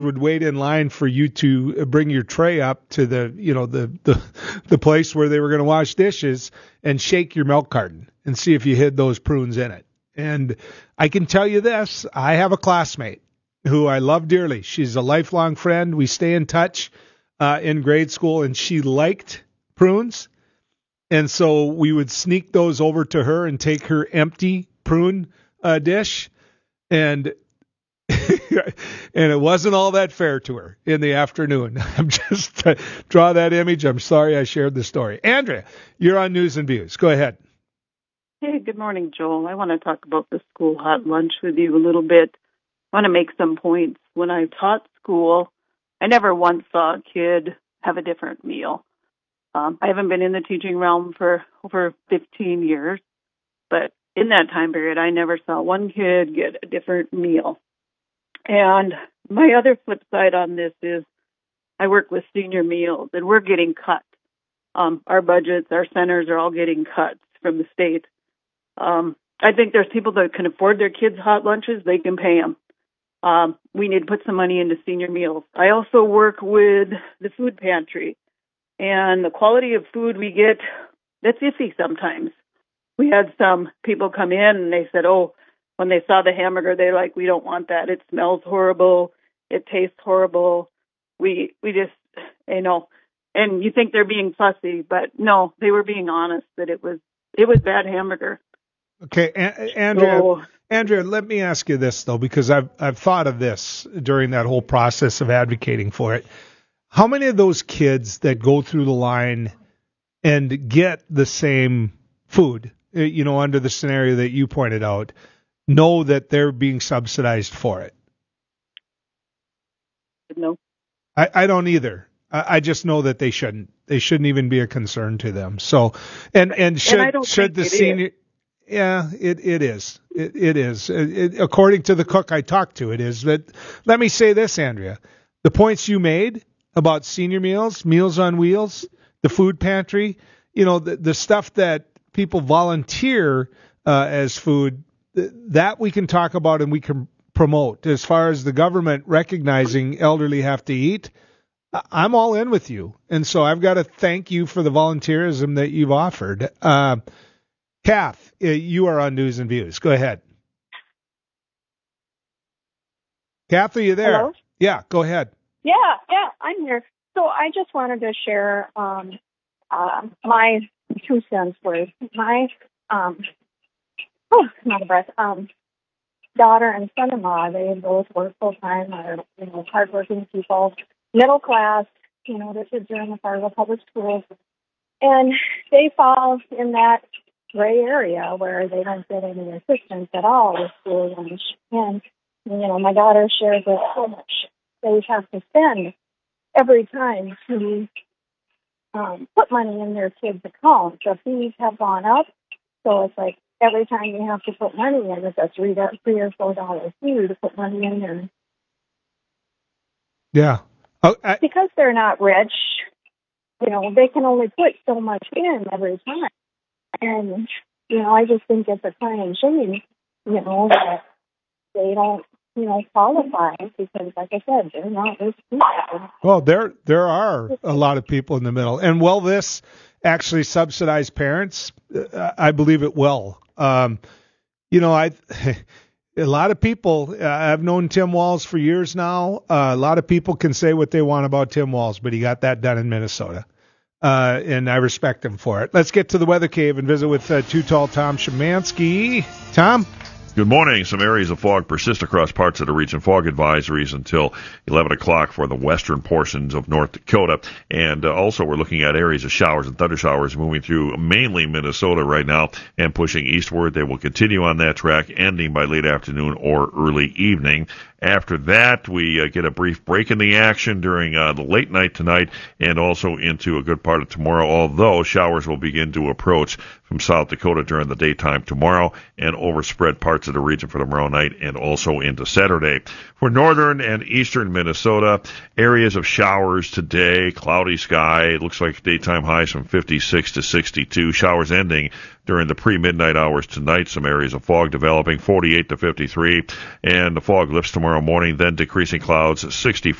would wait in line for you to bring your tray up to the place where they were going to wash dishes and shake your milk carton and see if you hid those prunes in it. And I can tell you this, I have a classmate who I love dearly. She's a lifelong friend. We stay in touch in grade school, and she liked prunes. And so we would sneak those over to her and take her empty prune dish. And and it wasn't all that fair to her in the afternoon. I'm just to draw that image. I'm sorry I shared the story. Andrea, you're on News and Views. Go ahead. Hey, good morning, Joel. I want to talk about the school hot lunch with you a little bit. I want to make some points. When I taught school, I never once saw a kid have a different meal. I haven't been in the teaching realm for over 15 years, but in that time period, I never saw one kid get a different meal. And my other flip side on this is I work with senior meals, and we're getting cut. Our budgets, our centers are all getting cuts from the state. I think there's people that can afford their kids' hot lunches. They can pay them. We need to put some money into senior meals. I also work with the food pantry. And the quality of food we get, that's iffy sometimes. We had some people come in and they said, when they saw the hamburger, they're like, we don't want that. It smells horrible. It tastes horrible. We just, and you think they're being fussy, but no, they were being honest that it was bad hamburger. Okay, Andrea, let me ask you this, though, because I've thought of this during that whole process of advocating for it. How many of those kids that go through the line and get the same food, under the scenario that you pointed out, know that they're being subsidized for it? No. I don't either. I just know that they shouldn't. They shouldn't even be a concern to them. So, and should the senior... Is. Yeah, it is. It is. According to the cook I talked to, it is. But let me say this, Andrea. The points you made about senior meals, Meals on Wheels, the food pantry, the stuff that people volunteer as food, that we can talk about and we can promote. As far as the government recognizing elderly have to eat, I'm all in with you. And so I've got to thank you for the volunteerism that you've offered. Kath, you are on News and Views. Go ahead. Kath, are you there? Hello? Yeah, go ahead. Yeah, I'm here. So I just wanted to share my 2 cents worth. My not a breath. Daughter and son-in-law, they both work full time. Are hardworking people, middle class. Their kids are in the Fargo public schools, and they fall in that gray area where they don't get any assistance at all with school lunch. And my daughter shares with how much they have to spend every time to put money in their kids' account. The fees have gone up, so it's like every time you have to put money in, it's a $3 or $4 fee to put money in there. Yeah. Because they're not rich, they can only put so much in every time. And, I just think it's a crying shame, that they don't, qualify because, like I said, they're not rich people. Well, there are a lot of people in the middle. And will this actually subsidize parents? I believe it will. A lot of people, I've known Tim Walz for years now. A lot of people can say what they want about Tim Walz, but he got that done in Minnesota. And I respect him for it. Let's get to the Weather Cave and visit with Too Tall Tom Szymanski. Tom? Good morning. Some areas of fog persist across parts of the region. Fog advisories until 11 o'clock for the western portions of North Dakota. And also we're looking at areas of showers and thunder showers moving through mainly Minnesota right now and pushing eastward. They will continue on that track, ending by late afternoon or early evening. After that, we get a brief break in the action during the late night tonight and also into a good part of tomorrow, although showers will begin to approach from South Dakota during the daytime tomorrow and overspread parts of the region for tomorrow night and also into Saturday. For northern and eastern Minnesota, areas of showers today, cloudy sky. It looks like daytime highs from 56 to 62. Showers ending during the pre-midnight hours tonight. Some areas of fog developing, 48 to 53. And the fog lifts tomorrow morning, then decreasing clouds, 64.